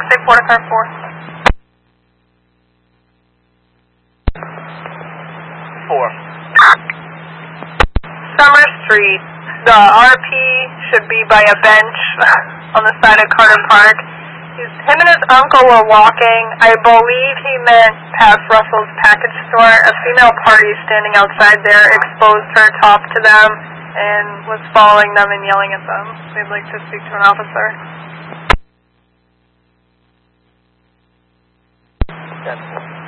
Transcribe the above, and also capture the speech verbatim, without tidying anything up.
say Porter Car four. Four. Summer Street. The R P should be by a bench on the side of Carter Park. He's, him and his uncle were walking. I believe he meant past Russell's package store. A female party standing outside there exposed her top to them and was following them and yelling at them. They'd like to speak to an officer. Ten.